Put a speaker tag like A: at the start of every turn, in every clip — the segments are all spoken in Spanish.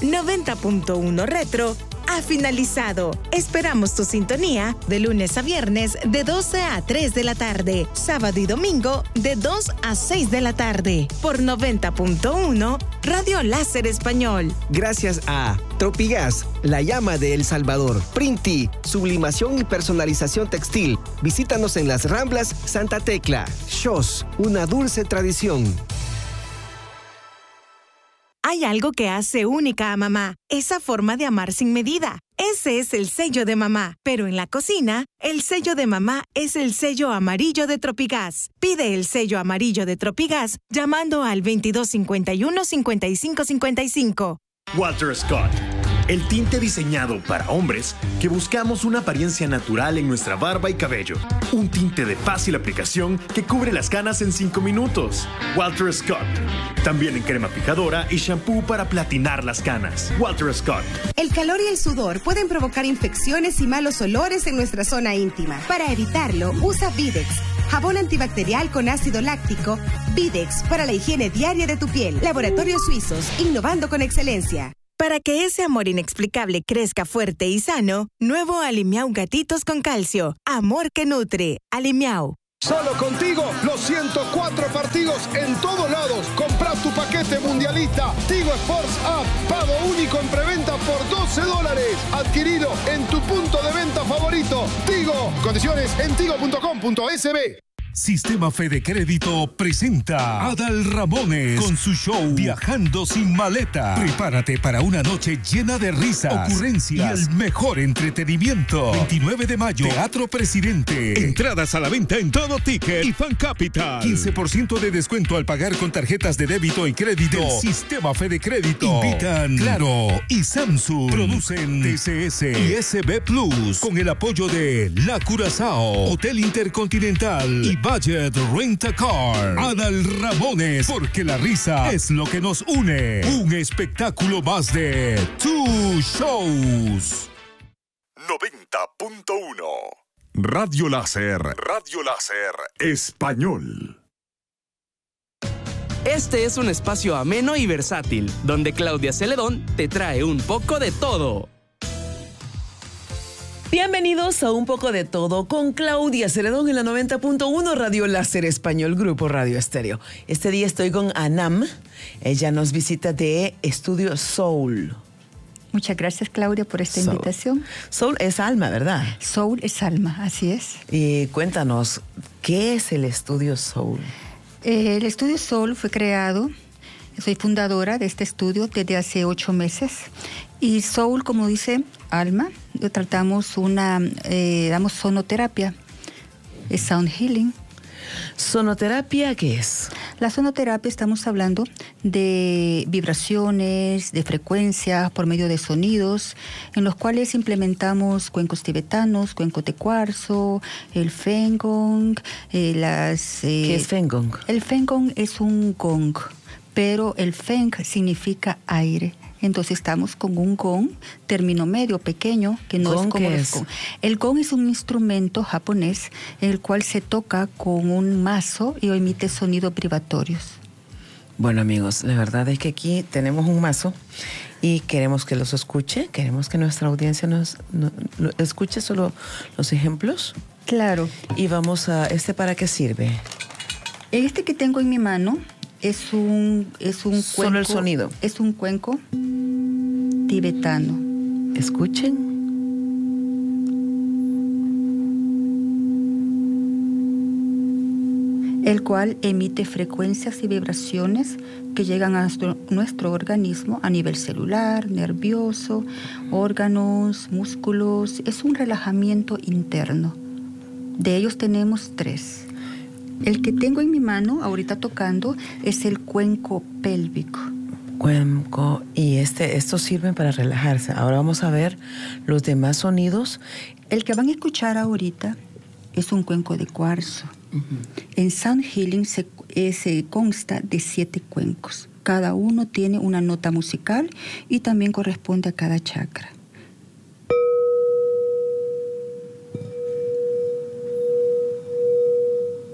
A: 90.1 Retro ha finalizado. Esperamos tu sintonía de lunes a viernes de 12 a 3 de la tarde, sábado y domingo de 2 a 6 de la tarde, por 90.1 Radio Láser Español.
B: Gracias a Tropigas, la llama de El Salvador, Printi, sublimación y personalización textil. Visítanos en las Ramblas Santa Tecla. Shos, una dulce tradición.
A: Hay algo que hace única a mamá, esa forma de amar sin medida. Ese es el sello de mamá, pero en la cocina, el sello de mamá es el sello amarillo de Tropigas. Pide el sello amarillo de Tropigas llamando al 2251-5555.
C: Walter Scott, el tinte diseñado para hombres que buscamos una apariencia natural en nuestra barba y cabello. Un tinte de fácil aplicación que cubre las canas en 5 minutos. Walter Scott. También en crema fijadora y shampoo para platinar las canas. Walter Scott.
D: El calor y el sudor pueden provocar infecciones y malos olores en nuestra zona íntima. Para evitarlo, usa Videx, jabón antibacterial con ácido láctico. Videx para la higiene diaria de tu piel. Laboratorios Suizos, innovando con excelencia.
A: Para que ese amor inexplicable crezca fuerte y sano, nuevo Alimiau Gatitos con Calcio. Amor que nutre. Alimiau.
E: Solo contigo, los 104 partidos en todos lados. Compra tu paquete mundialista Tigo Sports App. Pago único en preventa por $12. Adquirido en tu punto de venta favorito. Tigo. Condiciones en tigo.com.sb.
F: Sistema Fede Crédito presenta a Adal Ramones con su show Viajando sin maleta. Prepárate para una noche llena de risas, ocurrencias y el mejor entretenimiento. 29 de mayo, Teatro Presidente. Entradas a la venta en Todo Ticket y Fan Capital. 15% de descuento al pagar con tarjetas de débito y crédito. Del Sistema Fede Crédito. Invitan Claro y Samsung. Producen TCS y SB Plus con el apoyo de La Curazao, Hotel Intercontinental y Budget Rent a Car. Adal Ramones, porque la risa es lo que nos une. Un espectáculo más de Two Shows.
G: 90.1 Radio Láser Español.
H: Este es un espacio ameno y versátil, donde Claudia Celedón te trae un poco de todo.
I: Bienvenidos a Un Poco de Todo con Claudia Celedón en la 90.1 Radio Láser Español, Grupo Radio Estéreo. Este día estoy con Anam. Ella nos visita de Estudio Soul.
J: Muchas gracias, Claudia, por esta invitación.
I: Soul es alma, ¿verdad?
J: Soul es alma, así es.
I: Y cuéntanos, ¿qué es el Estudio Soul?
J: El Estudio Soul fue creado, soy fundadora de este estudio desde hace 8 meses. Y Soul, como dice alma, damos sonoterapia, es sound healing.
I: ¿Sonoterapia qué es?
J: La sonoterapia, estamos hablando de vibraciones, de frecuencias por medio de sonidos, en los cuales implementamos cuencos tibetanos, cuenco de cuarzo, el fengong,
I: ¿Qué es fengong?
J: El fengong es un gong, pero el feng significa aire. Entonces estamos con un gong, término medio, pequeño, que no es como los gong. El gong es un instrumento japonés en el cual se toca con un mazo y emite sonidos vibratorios.
I: Bueno, amigos, la verdad es que aquí tenemos un mazo y queremos que los escuche, queremos que nuestra audiencia nos escuche solo los ejemplos.
J: Claro.
I: Y vamos a, ¿para qué sirve?
J: Este que tengo en mi mano es un cuenco.
I: Solo el sonido.
J: Es un cuenco tibetano.
I: Escuchen.
J: El cual emite frecuencias y vibraciones que llegan a nuestro organismo a nivel celular, nervioso, órganos, músculos. Es un relajamiento interno. De ellos tenemos 3. El que tengo en mi mano, ahorita tocando, es el cuenco pélvico.
I: Cuenco, y estos sirven para relajarse. Ahora vamos a ver los demás sonidos.
J: El que van a escuchar ahorita es un cuenco de cuarzo. En Sound Healing se consta de 7 cuencos. Cada uno tiene una nota musical y también corresponde a cada chakra.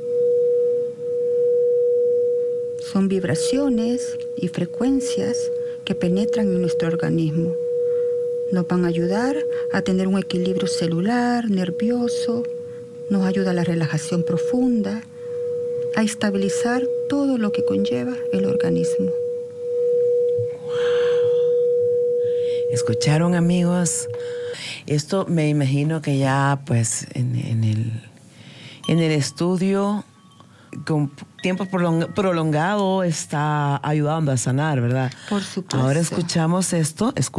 J: Son vibraciones y frecuencias que penetran en nuestro organismo. Nos van a ayudar a tener un equilibrio celular, nervioso, nos ayuda a la relajación profunda, a estabilizar todo lo que conlleva el organismo.
I: ¿Escucharon, amigos? Esto me imagino que ya pues en el estudio con tiempo prolongado está ayudando a sanar, ¿verdad?
J: Por supuesto.
I: Ahora escuchamos esto.